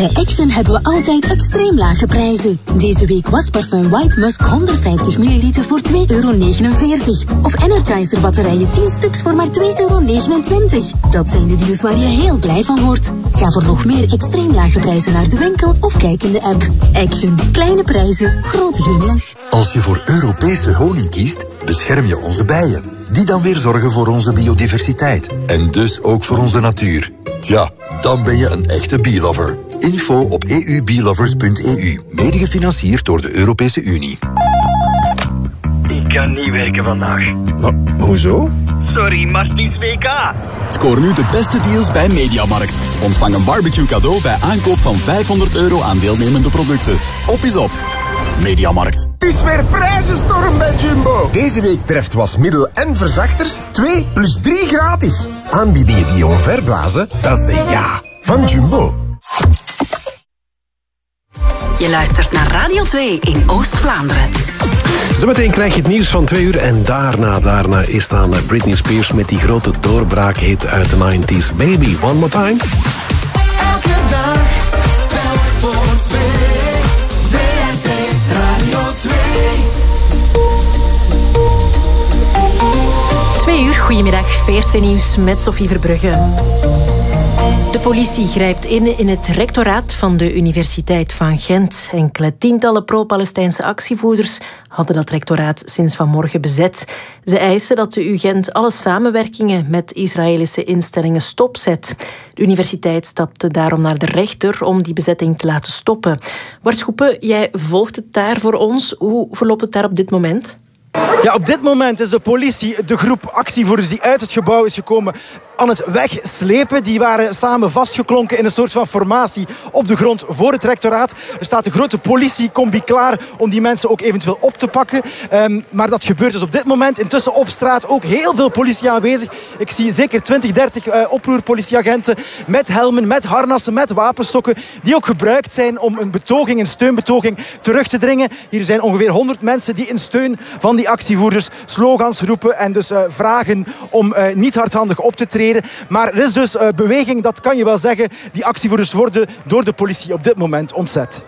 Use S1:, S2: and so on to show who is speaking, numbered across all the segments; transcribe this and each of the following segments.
S1: Bij Action hebben we altijd extreem lage prijzen. Deze week wasparfum White Musk 150 ml voor €2,49. Of Energizer batterijen 10 stuks voor maar €2,29. Dat zijn de deals waar je heel blij van wordt. Ga voor nog meer extreem lage prijzen naar de winkel of kijk in de app. Action. Kleine prijzen, grote glimlach.
S2: Als je voor Europese honing kiest, bescherm je onze bijen. Die dan weer zorgen voor onze biodiversiteit. En dus ook voor onze natuur. Tja, dan ben je een echte bee-lover. Info op eubeelovers.eu. Mede gefinancierd door de Europese Unie.
S3: Ik kan niet werken vandaag.
S4: Maar, hoezo?
S3: Sorry, maar het is WK.
S5: Scoor nu de beste deals bij Mediamarkt. Ontvang een barbecue cadeau bij aankoop van €500 aan deelnemende producten. Op is op. Mediamarkt.
S4: Het is weer prijzenstorm bij Jumbo. Deze week treft wasmiddel en verzachters 2 + 3 gratis. Aanbiedingen die je omverblazen, dat is de ja van Jumbo.
S6: Je luistert naar Radio 2 in Oost-Vlaanderen.
S7: Zometeen krijg je het nieuws van 2 uur en daarna is dan Britney Spears met die grote doorbraakhit uit de 90s. Baby, one more time.
S8: Elke dag, telk voor 2. WRT Radio 2.
S9: 2 uur, goedemiddag. VRT Nieuws met Sophie Verbrugge. De politie grijpt in het rectoraat van de Universiteit van Gent. Enkele tientallen pro-Palestijnse actievoerders hadden dat rectoraat sinds vanmorgen bezet. Ze eisen dat de UGent alle samenwerkingen met Israëlische instellingen stopzet. De universiteit stapte daarom naar de rechter om die bezetting te laten stoppen. Bart Schoepen, jij volgt het daar voor ons. Hoe verloopt het daar op dit moment?
S10: Ja, op dit moment is de politie de groep actievoerders die uit het gebouw is gekomen aan het wegslepen. Die waren samen vastgeklonken in een soort van formatie op de grond voor het rectoraat. Er staat een grote politiecombi klaar om die mensen ook eventueel op te pakken. Maar dat gebeurt dus op dit moment. Intussen op straat ook heel veel politie aanwezig. Ik zie zeker 20, 30 oproerpolitieagenten met helmen, met harnassen, met wapenstokken, die ook gebruikt zijn om een betoging, een steunbetoging terug te dringen. Hier zijn ongeveer 100 mensen die in steun van die actievoerders slogans roepen en dus vragen om niet hardhandig op te treden. Maar er is dus beweging, dat kan je wel zeggen. Die actievoerders worden door de politie op dit moment ontzet.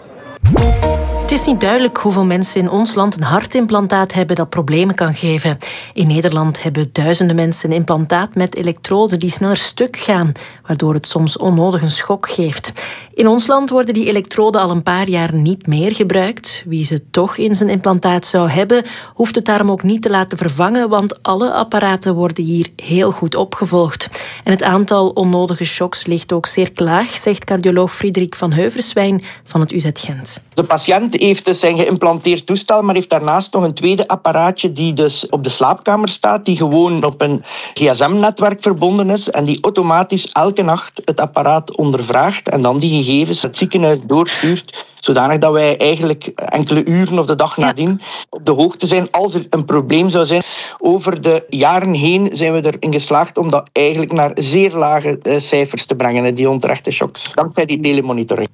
S9: Het is niet duidelijk hoeveel mensen in ons land een hartimplantaat hebben dat problemen kan geven. In Nederland hebben duizenden mensen een implantaat met elektroden die sneller stuk gaan, waardoor het soms onnodig een schok geeft. In ons land worden die elektroden al een paar jaar niet meer gebruikt. Wie ze toch in zijn implantaat zou hebben, hoeft het daarom ook niet te laten vervangen, want alle apparaten worden hier heel goed opgevolgd. En het aantal onnodige shocks ligt ook zeer laag, zegt cardioloog Frederik van Heuverswijn van het UZ Gent.
S11: De patiënt heeft dus zijn geïmplanteerd toestel, maar heeft daarnaast nog een tweede apparaatje die dus op de slaapkamer staat, die gewoon op een gsm-netwerk verbonden is en die automatisch elke nacht het apparaat ondervraagt en dan die gegevens het ziekenhuis doorstuurt, zodanig dat wij eigenlijk enkele uren of de dag nadien op de hoogte zijn als er een probleem zou zijn. Over de jaren heen zijn we erin geslaagd om dat eigenlijk naar zeer lage cijfers te brengen, die onterechte shocks, dankzij die telemonitoring.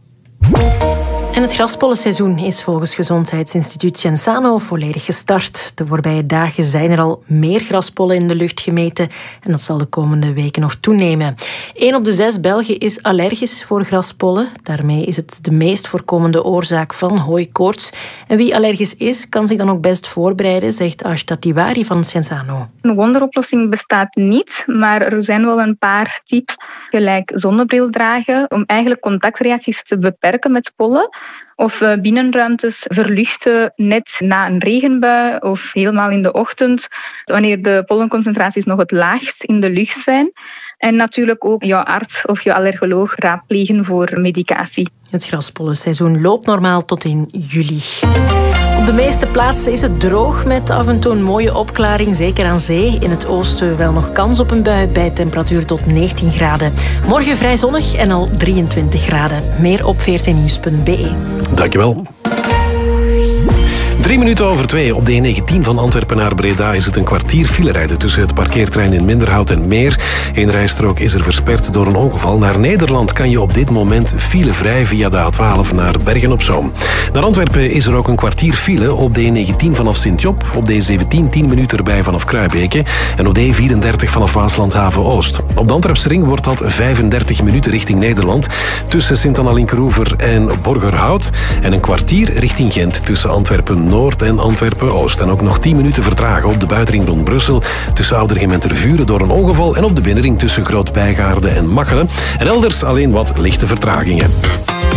S9: En het graspollenseizoen is volgens Gezondheidsinstituut Genzano volledig gestart. De voorbije dagen zijn er al meer graspollen in de lucht gemeten en dat zal de komende weken nog toenemen. 1 op de 6 Belgen is allergisch voor graspollen. Daarmee is het de meest voorkomende oorzaak van hooikoorts. En wie allergisch is, kan zich dan ook best voorbereiden, zegt Ashta Tiwari van Genzano.
S12: Een wonderoplossing bestaat niet, maar er zijn wel een paar tips, gelijk zonnebril dragen, om eigenlijk contactreacties te beperken met pollen. Of binnenruimtes verluchten net na een regenbui of helemaal in de ochtend, wanneer de pollenconcentraties nog het laagst in de lucht zijn. En natuurlijk ook jouw arts of je allergoloog raadplegen voor medicatie.
S9: Het graspollenseizoen loopt normaal tot in juli. Op de meeste plaatsen is het droog met af en toe een mooie opklaring, zeker aan zee. In het oosten wel nog kans op een bui bij temperatuur tot 19 graden. Morgen vrij zonnig en al 23 graden. Meer op vrtnieuws.be.
S7: Dankjewel. 3 3 minuten over 2 op de E19 van Antwerpen naar Breda is het een kwartier filerijden tussen het parkeerterrein in Minderhout en Meer. Eén rijstrook is er versperd door een ongeval. Naar Nederland kan je op dit moment filevrij via de A12 naar Bergen-op-Zoom. Naar Antwerpen is er ook een kwartier file op de E19 vanaf Sint-Job, op de E17 10 minuten erbij vanaf Kruibeke en op de E34 vanaf Waasland-Haven-Oost. Op de Antwerpse ring wordt dat 35 minuten richting Nederland tussen Sint-Anna-Linkeroever en Borgerhout en een kwartier richting Gent tussen Antwerpen-Noord en Antwerpen-Oost. En ook nog 10 minuten vertragen op de buitenring rond Brussel tussen Oudergem en Tervuren door een ongeval en op de binnenring tussen Groot-Bijgaarde en Machelen. En elders alleen wat lichte vertragingen.